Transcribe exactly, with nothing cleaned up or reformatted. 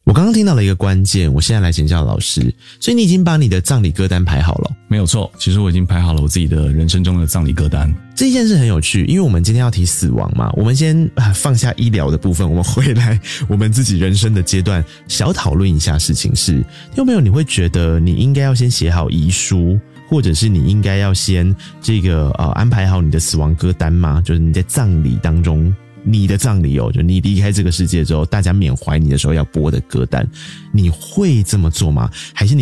我刚刚听到了一个关键，我现在来请教老师，所以你已经把你的葬礼歌单排好了？ 没有错，其实我已经排好了我自己的人生中的葬礼歌单。 这件事很有趣，因为我们今天要提死亡嘛，我们先放下医疗的部分，我们回来我们自己人生的阶段，小讨论一下事情是，有没有你会觉得你应该要先写好遗书，或者是你应该要先这个呃安排好你的死亡歌单吗？就是你在葬礼当中，你的葬礼哦，就你离开这个世界之后，大家缅怀你的时候要播的歌单，你会这么做吗？还是你